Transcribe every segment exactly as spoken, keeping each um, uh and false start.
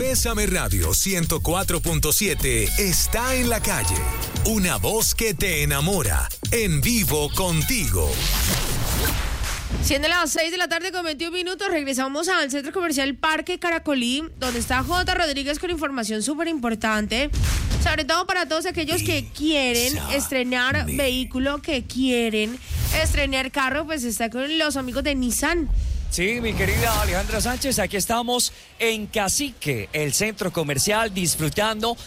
Bésame Radio ciento cuatro punto siete está en la calle. Una voz que te enamora. En vivo contigo. Siendo las seis de la tarde con veintiún minutos, regresamos al Centro Comercial Parque Caracolí, donde está J. Rodríguez con información súper importante, sobre todo para todos aquellos que quieren estrenar vehículo, que quieren estrenar carro, pues está con los amigos de Nissan. Sí, mi querida Alejandra Sánchez, aquí estamos en Cacique, el centro comercial, disfrutando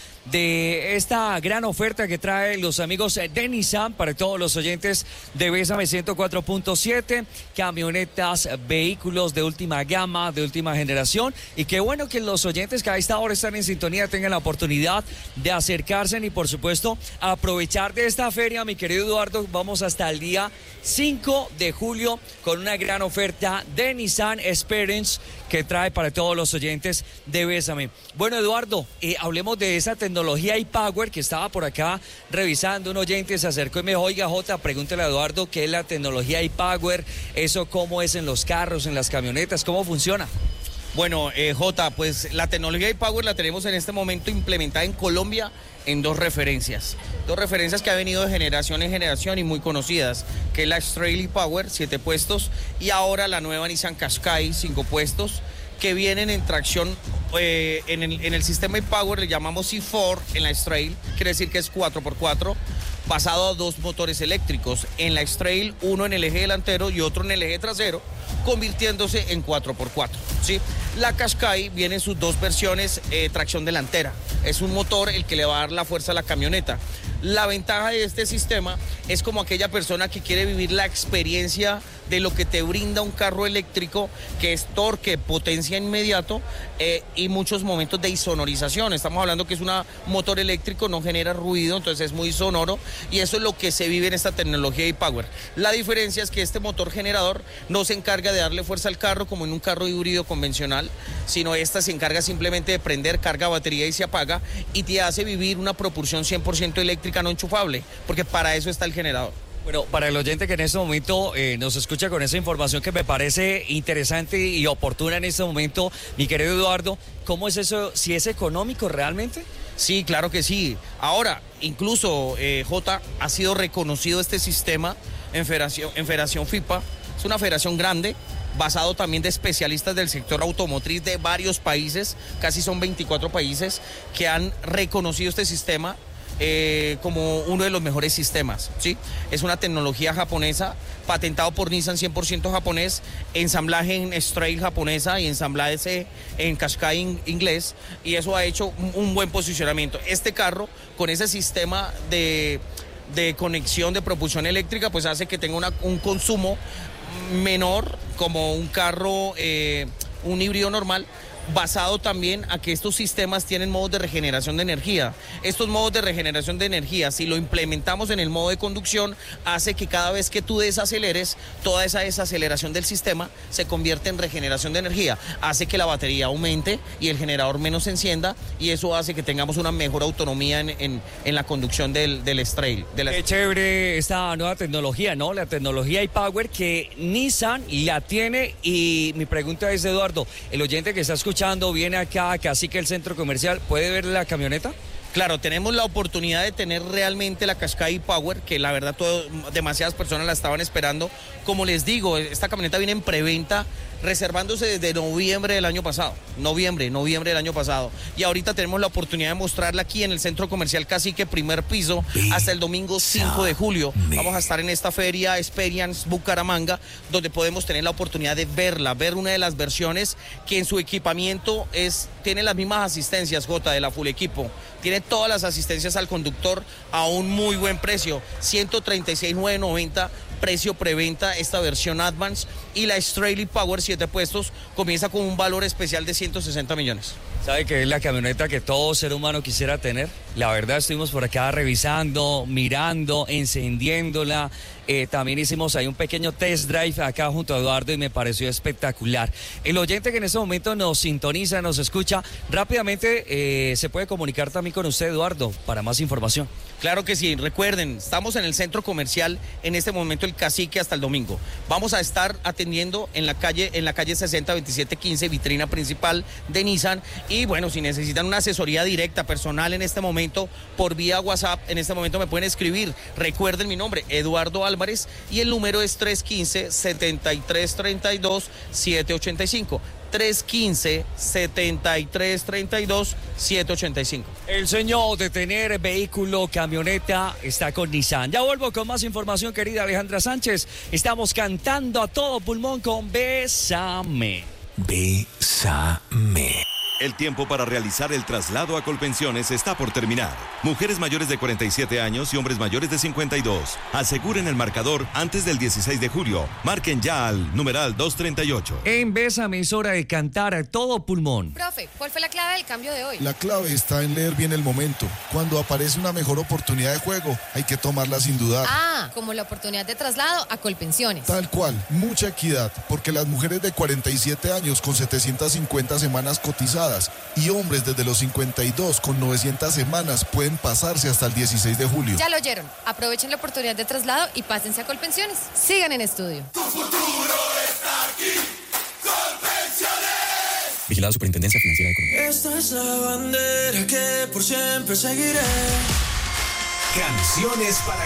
de esta gran oferta que trae los amigos de Nissan para todos los oyentes de Bésame ciento cuatro punto siete, camionetas, vehículos de última gama, de última generación, y qué bueno que los oyentes que a esta hora están en sintonía tengan la oportunidad de acercarse y por supuesto aprovechar de esta feria, mi querido Eduardo. Vamos hasta el día cinco de julio con una gran oferta de Nissan Experience que trae para todos los oyentes de Bésame. Bueno, Eduardo, eh, hablemos de esa tecnología iPower que estaba por acá revisando. Un oyente se acercó y me dijo, oiga, Jota, pregúntale a Eduardo qué es la tecnología iPower, eso cómo es en los carros, en las camionetas, cómo funciona. Bueno, eh, Jota, pues la tecnología iPower la tenemos en este momento implementada en Colombia en dos referencias. Dos referencias que han venido de generación en generación y muy conocidas, que es la X-Trail iPower, siete puestos, y ahora la nueva Nissan Qashqai, cinco puestos, que vienen en tracción, eh, en, el, en el sistema iPower le llamamos C cuatro en la X-Trail, quiere decir que es cuatro por cuatro, basado a dos motores eléctricos. En la X-Trail, uno en el eje delantero y otro en el eje trasero, convirtiéndose en cuatro por cuatro, ¿sí? La Qashqai viene en sus dos versiones, eh, tracción delantera. Es un motor el que le va a dar la fuerza a la camioneta. La ventaja de este sistema es como aquella persona que quiere vivir la experiencia de lo que te brinda un carro eléctrico, que es torque, potencia inmediato eh, y muchos momentos de insonorización. Estamos hablando que es un motor eléctrico, no genera ruido, entonces es muy sonoro, y eso es lo que se vive en esta tecnología iPower. La diferencia es que este motor generador no se encarga de darle fuerza al carro como en un carro híbrido convencional, sino esta se encarga simplemente de prender, carga batería y se apaga, y te hace vivir una propulsión cien por ciento eléctrica no enchufable, porque para eso está el generador. Bueno, para el oyente que en este momento eh, nos escucha con esa información que me parece interesante y oportuna en este momento, mi querido Eduardo, ¿cómo es eso? ¿Si es económico realmente? Sí, claro que sí. Ahora, incluso, eh, J, ha sido reconocido este sistema en Federación, en Federación FIPA. Es una federación grande, basado también de especialistas del sector automotriz de varios países, casi son veinticuatro países, que han reconocido este sistema Eh, como uno de los mejores sistemas, ¿sí? Es una tecnología japonesa, patentado por Nissan, cien por ciento japonés, ensamblaje en X-Trail japonesa y ensamblaje en Qashqai in, inglés, y eso ha hecho un, un buen posicionamiento. Este carro, con ese sistema de, de conexión de propulsión eléctrica, pues hace que tenga una, un consumo menor, como un carro, eh, un híbrido normal, basado también a que estos sistemas tienen modos de regeneración de energía. Estos modos de regeneración de energía, si lo implementamos en el modo de conducción, hace que cada vez que tú desaceleres, toda esa desaceleración del sistema se convierte en regeneración de energía. Hace que la batería aumente y el generador menos se encienda, y eso hace que tengamos una mejor autonomía en, en, en la conducción del, del X-Trail. De la... Qué chévere esta nueva tecnología, ¿no? La tecnología iPower que Nissan la tiene, y mi pregunta es, Eduardo, el oyente que está escuchando viene acá, casi que el centro comercial, ¿puede ver la camioneta? Claro, tenemos la oportunidad de tener realmente la Qashqai iPower, que la verdad todo, demasiadas personas la estaban esperando. Como les digo, esta camioneta viene en preventa, reservándose desde noviembre del año pasado, noviembre, noviembre del año pasado, y ahorita tenemos la oportunidad de mostrarla aquí en el Centro Comercial Cacique, primer piso, hasta el domingo cinco de julio. Vamos a estar en esta feria Experience Bucaramanga, donde podemos tener la oportunidad de verla, ver una de las versiones que en su equipamiento es, tiene las mismas asistencias, J, de la Full Equipo, tiene todas las asistencias al conductor a un muy buen precio, ciento treinta y seis mil novecientos noventa, precio preventa, esta versión Advance, y la X-Trail Power siete puestos comienza con un valor especial de ciento sesenta millones. ¿Sabe que es la camioneta que todo ser humano quisiera tener? La verdad, estuvimos por acá revisando, mirando, encendiéndola. Eh, también hicimos ahí un pequeño test drive acá junto a Eduardo y me pareció espectacular. El oyente que en este momento nos sintoniza, nos escucha, rápidamente eh, se puede comunicar también con usted, Eduardo, para más información. Claro que sí, recuerden, estamos en el centro comercial, en este momento el el Cacique hasta el domingo. Vamos a estar atendiendo en la calle, en la calle sesenta veintisiete quince, vitrina principal de Nissan. Y bueno, si necesitan una asesoría directa, personal en este momento, por vía WhatsApp, en este momento me pueden escribir. Recuerden mi nombre, Eduardo Álvarez, y el número es tres uno cinco, siete tres tres dos, siete ocho cinco. tres uno cinco, siete tres tres dos, siete ocho cinco. El sueño de tener vehículo, camioneta, está con Nissan. Ya vuelvo con más información, querida Alejandra Sánchez. Estamos cantando a todo pulmón con Bésame. Bésame. El tiempo para realizar el traslado a Colpensiones está por terminar. Mujeres mayores de cuarenta y siete años y hombres mayores de cincuenta y dos. Aseguren el marcador antes del dieciséis de julio. Marquen ya al numeral doscientos treinta y ocho. En Bésame es hora de cantar a todo pulmón. Profe, ¿cuál fue la clave del cambio de hoy? La clave está en leer bien el momento. Cuando aparece una mejor oportunidad de juego, hay que tomarla sin dudar. Ah, como la oportunidad de traslado a Colpensiones. Tal cual, mucha equidad, porque las mujeres de cuarenta y siete años con setecientas cincuenta semanas cotizadas y hombres desde los cincuenta y dos con novecientas semanas pueden pasarse hasta el dieciséis de julio. Ya lo oyeron. Aprovechen la oportunidad de traslado y pásense a Colpensiones. Sigan en estudio. Tu futuro está aquí. Colpensiones. Vigilada Superintendencia Financiera de Colombia. Esta es la bandera que por siempre seguiré. Canciones para